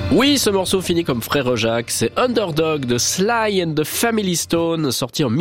Oui, ce morceau finit comme Frère Jacques, c'est Underdog de Sly and the Family Stone, sorti en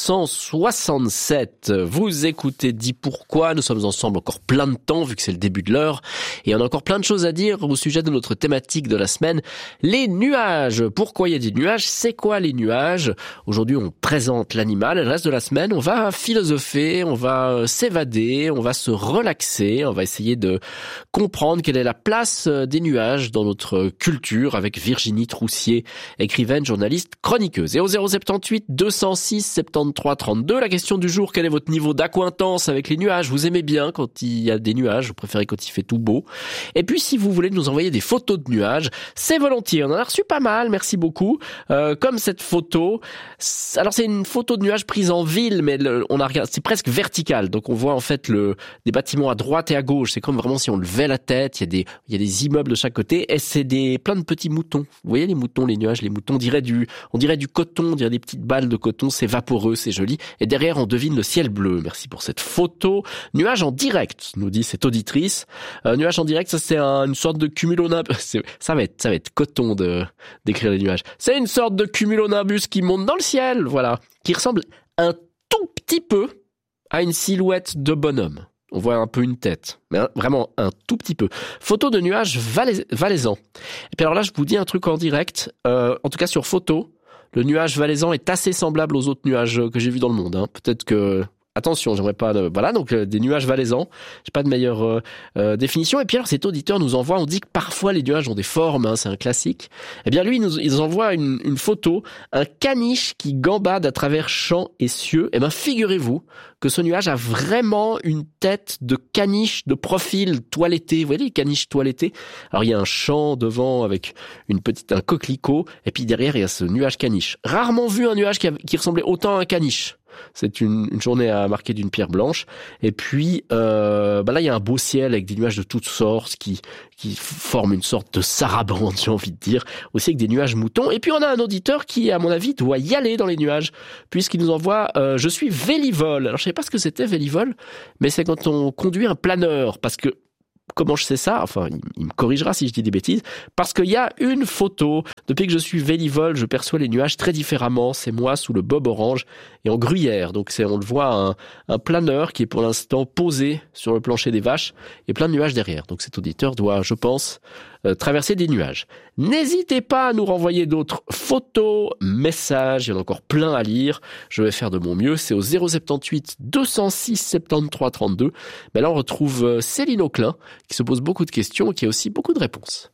1967. Vous écoutez Dis Pourquoi, nous sommes ensemble encore plein de temps vu que c'est le début de l'heure et on a encore plein de choses à dire au sujet de notre thématique de la semaine, les nuages. Pourquoi il y a des nuages? C'est quoi les nuages? Aujourd'hui on présente l'animal et le reste de la semaine on va philosopher, on va s'évader, on va se relaxer, on va essayer de comprendre quelle est la place des nuages dans notre culture avec Virginie Troussier, écrivaine, journaliste, chroniqueuse. Et au 078 206 73 32, la question du jour, quel est votre niveau d'acquaintance avec les nuages? Vous aimez bien quand il y a des nuages, vous préférez quand il fait tout beau? Et puis si vous voulez nous envoyer des photos de nuages, c'est volontiers. On en a reçu pas mal, merci beaucoup. Comme cette photo, alors c'est une photo de nuages prise en ville, mais on a regardé, c'est presque vertical, donc on voit en fait des bâtiments à droite et à gauche. C'est comme vraiment si on levait la tête. Il y a des immeubles de chaque côté et c'est plein de petits moutons. Vous voyez les moutons, les nuages, les moutons, on dirait du coton, on dirait des petites balles de coton, c'est vaporeux, c'est joli. Et derrière, on devine le ciel bleu. Merci pour cette photo. Nuage en direct, nous dit cette auditrice. Nuage en direct, ça c'est une sorte de cumulonimbus. Ça va être coton d'écrire les nuages. C'est une sorte de cumulonimbus qui monte dans le ciel, voilà, qui ressemble un tout petit peu à une silhouette de bonhomme. On voit un peu une tête, mais vraiment un tout petit peu. Photo de nuages valaisans. Et puis alors là, je vous dis un truc en direct. En tout cas sur photo, le nuage valaisan est assez semblable aux autres nuages que j'ai vus dans le monde. Peut-être que... Attention, j'aimerais pas... Voilà, donc des nuages valaisans. J'ai pas de meilleure définition. Et puis alors, cet auditeur nous envoie... On dit que parfois les nuages ont des formes, c'est un classique. Eh bien lui, il nous envoie une photo, un caniche qui gambade à travers champs et cieux. Eh bien, figurez-vous que ce nuage a vraiment une tête de caniche de profil toiletté. Vous voyez les caniches toilettées? Alors il y a un champ devant avec un coquelicot. Et puis derrière, il y a ce nuage caniche. Rarement vu un nuage qui ressemblait autant à un caniche. C'est une journée à marquer d'une pierre blanche. Et puis là, il y a un beau ciel avec des nuages de toutes sortes qui forment une sorte de sarabande, j'ai envie de dire. Aussi avec des nuages moutons. Et puis on a un auditeur qui, à mon avis, doit y aller dans les nuages, puisqu'il nous envoie je suis vélivole. Alors je savais pas ce que c'était vélivole, mais c'est quand on conduit un planeur, parce que comment je sais ça? Enfin, il me corrigera si je dis des bêtises. Parce qu'il y a une photo. Depuis que je suis vélivole, je perçois les nuages très différemment. C'est moi sous le bob orange et en gruyère. Donc on le voit, un planeur qui est pour l'instant posé sur le plancher des vaches et plein de nuages derrière. Donc cet auditeur doit, je pense, traverser des nuages. N'hésitez pas à nous renvoyer d'autres photos, messages, il y en a encore plein à lire. Je vais faire de mon mieux, c'est au 078 206 73 32. Mais là on retrouve Céline Auclin qui se pose beaucoup de questions et qui a aussi beaucoup de réponses.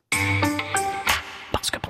Parce que.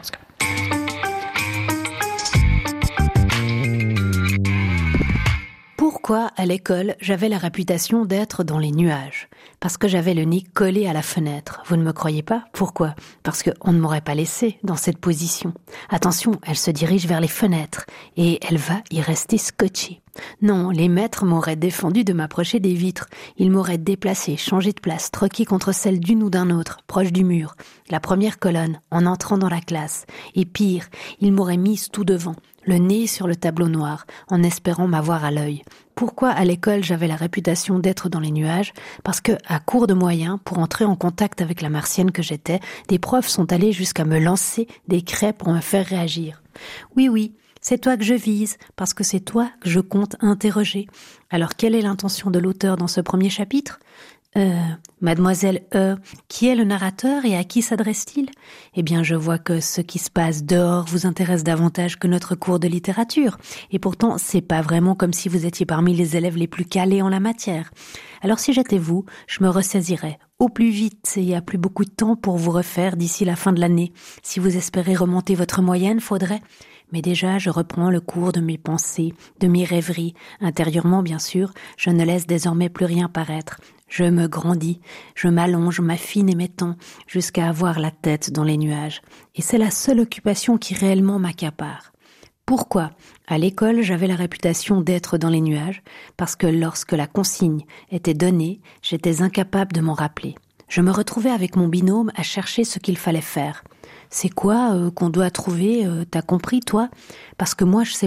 Pourquoi, à l'école, j'avais la réputation d'être dans les nuages? Parce que j'avais le nez collé à la fenêtre. Vous ne me croyez pas? Pourquoi? Parce qu'on ne m'aurait pas laissé dans cette position. Attention, elle se dirige vers les fenêtres et elle va y rester scotchée. Non, les maîtres m'auraient défendu de m'approcher des vitres. Ils m'auraient déplacé, changé de place, troqué contre celle d'une ou d'un autre, proche du mur, la première colonne, en entrant dans la classe. Et pire, ils m'auraient mise tout devant, le nez sur le tableau noir, en espérant m'avoir à l'œil. Pourquoi à l'école j'avais la réputation d'être dans les nuages? Parce que, à court de moyens, pour entrer en contact avec la martienne que j'étais, des profs sont allés jusqu'à me lancer des craies pour me faire réagir. Oui, c'est toi que je vise, parce que c'est toi que je compte interroger. Alors quelle est l'intention de l'auteur dans ce premier chapitre? Mademoiselle qui est le narrateur et à qui s'adresse-t-il? Eh bien, je vois que ce qui se passe dehors vous intéresse davantage que notre cours de littérature. Et pourtant, c'est pas vraiment comme si vous étiez parmi les élèves les plus calés en la matière. Alors si j'étais vous, je me ressaisirais au plus vite et il n'y a plus beaucoup de temps pour vous refaire d'ici la fin de l'année. Si vous espérez remonter votre moyenne, faudrait... Mais déjà, je reprends le cours de mes pensées, de mes rêveries. Intérieurement, bien sûr, je ne laisse désormais plus rien paraître. Je me grandis, je m'allonge, m'affine et m'étends, jusqu'à avoir la tête dans les nuages. Et c'est la seule occupation qui réellement m'accapare. Pourquoi? À l'école, j'avais la réputation d'être dans les nuages, parce que lorsque la consigne était donnée, j'étais incapable de m'en rappeler. Je me retrouvais avec mon binôme à chercher ce qu'il fallait faire. C'est quoi qu'on doit trouver, t'as compris toi? Parce que moi je sais pas.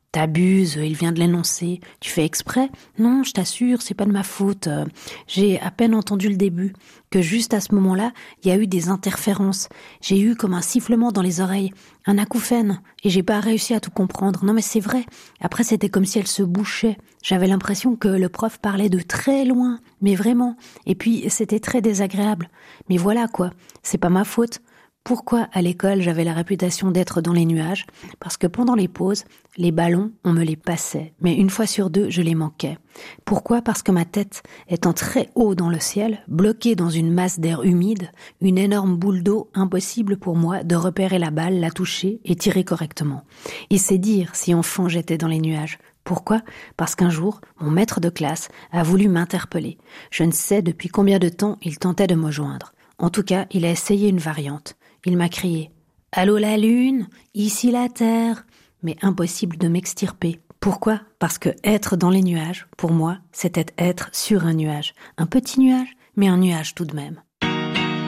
T'abuses, il vient de l'énoncer. Tu fais exprès? Non, je t'assure, c'est pas de ma faute. J'ai à peine entendu le début. Que juste à ce moment-là, il y a eu des interférences. J'ai eu comme un sifflement dans les oreilles, un acouphène, et j'ai pas réussi à tout comprendre. Non mais c'est vrai. Après c'était comme si elle se bouchait. J'avais l'impression que le prof parlait de très loin, mais vraiment. Et puis c'était très désagréable. Mais voilà quoi, c'est pas ma faute. Pourquoi à l'école j'avais la réputation d'être dans les nuages? Parce que pendant les pauses, les ballons, on me les passait, mais une fois sur deux, je les manquais. Pourquoi? Parce que ma tête, étant très haut dans le ciel, bloquée dans une masse d'air humide, une énorme boule d'eau, impossible pour moi de repérer la balle, la toucher et tirer correctement. Et c'est dire si enfant j'étais dans les nuages. Pourquoi? Parce qu'un jour, mon maître de classe a voulu m'interpeller. Je ne sais depuis combien de temps il tentait de me joindre. En tout cas, il a essayé une variante. Il m'a crié « Allô la lune, ici la terre !» Mais impossible de m'extirper. Pourquoi? Parce que être dans les nuages, pour moi, c'était être sur un nuage. Un petit nuage, mais un nuage tout de même.